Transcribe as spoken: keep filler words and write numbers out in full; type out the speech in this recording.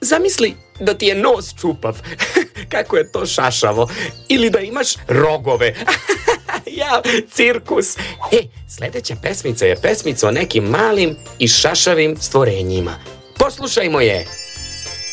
zamisli da ti je nos čupav. Kako je to šašavo. Ili da imaš rogove. Ja, cirkus. E, sljedeća pesmica je pesmica o nekim malim i šašavim stvorenjima. Poslušajmo je.